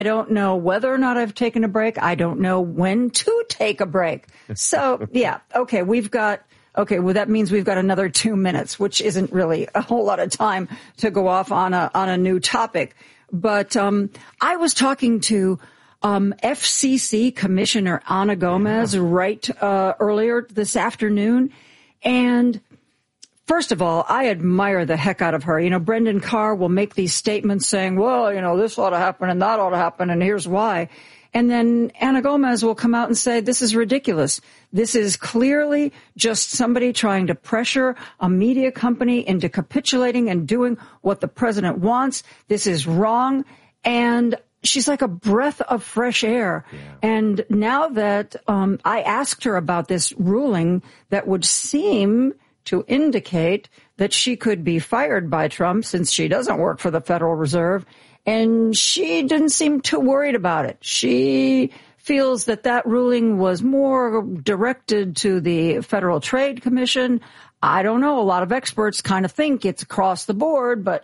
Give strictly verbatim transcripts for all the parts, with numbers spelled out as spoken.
I don't know whether or not I've taken a break. I don't know when to take a break. So, yeah, okay, we've got, okay, well, that means we've got another two minutes, which isn't really a whole lot of time to go off on a, on a new topic. But um, I was talking to um, F C C Commissioner Ana Gomez yeah. right uh, earlier this afternoon, and first of all, I admire the heck out of her. You know, Brendan Carr will make these statements saying, well, you know, this ought to happen and that ought to happen and here's why. And then Ana Gomez will come out and say, this is ridiculous. This is clearly just somebody trying to pressure a media company into capitulating and doing what the president wants. This is wrong. And she's like a breath of fresh air. Yeah. And now that um, I asked her about this ruling that would seem to indicate that she could be fired by Trump since she doesn't work for the Federal Reserve. And she didn't seem too worried about it. She feels that that ruling was more directed to the Federal Trade Commission. I don't know. A lot of experts kind of think it's across the board, but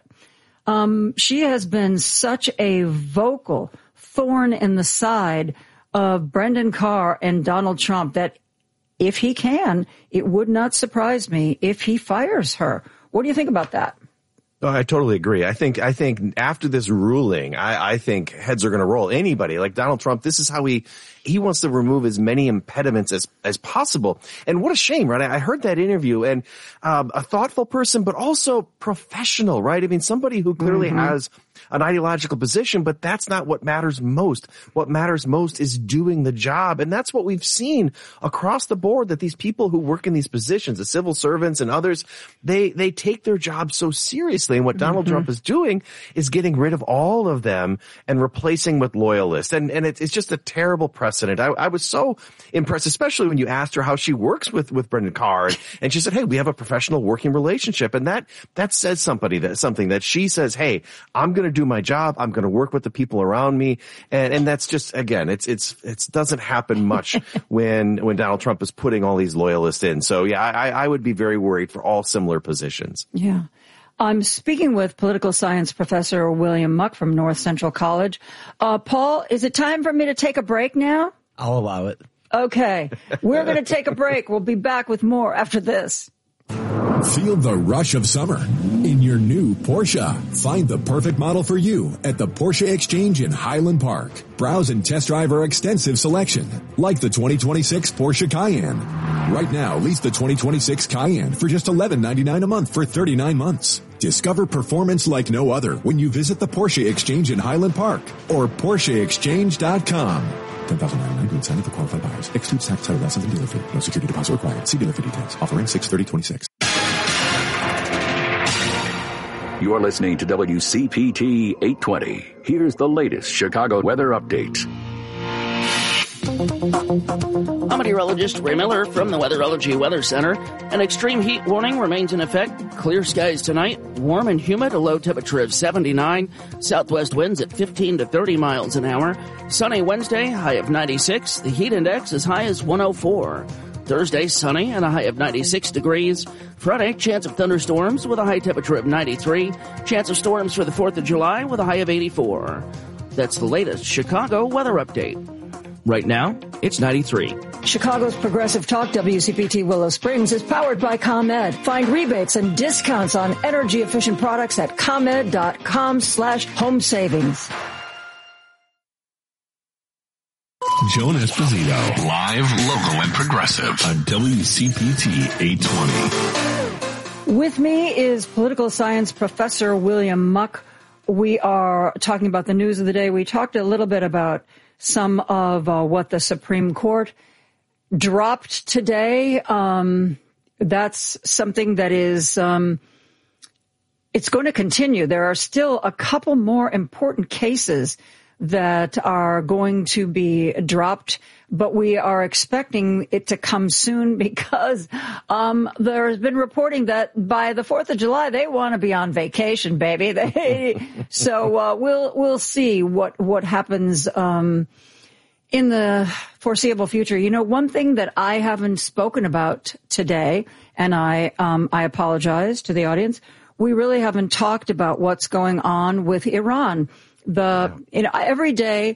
um, she has been such a vocal thorn in the side of Brendan Carr and Donald Trump that if he can, it would not surprise me if he fires her. What do you think about that? Oh, I totally agree. I think, I think after this ruling, I, I think heads are going to roll. Anybody like Donald Trump, this is how he, he wants to remove as many impediments as, as possible. And what a shame, right? I heard that interview and, um, a thoughtful person, but also professional, right? I mean, somebody who clearly mm-hmm. has an ideological position, but that's not what matters most. What matters most is doing the job. And that's what we've seen across the board, that these people who work in these positions, the civil servants and others, they, they take their job so seriously. And what Donald mm-hmm. Trump is doing is getting rid of all of them and replacing with loyalists. And, and it's, it's just a terrible precedent. I, I was so impressed, especially when you asked her how she works with, with Brendan Carr. And, and she said, hey, we have a professional working relationship. And that, that says somebody that something that she says, hey, I'm going to do my job. I'm going to work with the people around me. And, and that's just, again, it's, it's, it doesn't happen much when, when Donald Trump is putting all these loyalists in. So yeah, I, I would be very worried for all similar positions. Yeah. I'm speaking with political science professor William Muck from North Central College. Uh, Paul, is it time for me to take a break now? I'll allow it. Okay. We're going to take a break. We'll be back with more after this. Feel the rush of summer in your new Porsche. Find the perfect model for you at the Porsche Exchange in Highland Park. Browse and test drive our extensive selection, like the twenty twenty-six Porsche Cayenne. Right now, lease the twenty twenty-six Cayenne for just eleven ninety-nine a month for thirty-nine months. Discover performance like no other when you visit the Porsche Exchange in Highland Park or Porsche Exchange dot com. ten thousand nine hundred ninety-nine incentive for qualified buyers. Excludes tax, title, lessons, and dealer fee. No security deposit required. See dealer for details. Offering six thirty twenty-six. You are listening to W C P T eight twenty. Here's the latest Chicago weather update. I'm meteorologist Ray Miller from the Weatherology Weather Center. An extreme heat warning remains in effect. Clear skies tonight, warm and humid, a low temperature of seventy-nine. Southwest winds at fifteen to thirty miles an hour. Sunny Wednesday, high of ninety-six. The heat index as high as one oh four. Thursday, sunny and a high of ninety-six degrees. Friday, chance of thunderstorms with a high temperature of ninety-three. Chance of storms for the fourth of July with a high of eighty-four. That's the latest Chicago weather update. Right now, it's ninety-three. Chicago's Progressive Talk W C P T Willow Springs is powered by ComEd. Find rebates and discounts on energy-efficient products at ComEd.com slash home savings. Joan Esposito, live, local, and progressive on W C P T eight twenty. With me is political science professor William Muck. We are talking about the news of the day. We talked a little bit about some of uh, what the Supreme Court dropped today. Um, that's something that is, um, it's going to continue. There are still a couple more important cases that are going to be dropped, but we are expecting it to come soon because um there has been reporting that by the fourth of July they want to be on vacation, baby. They, so uh, we'll we'll see what what happens um in the foreseeable future. You know, one thing that I haven't spoken about today, and I um I apologize to the audience, we really haven't talked about what's going on with Iran. The, you know, every day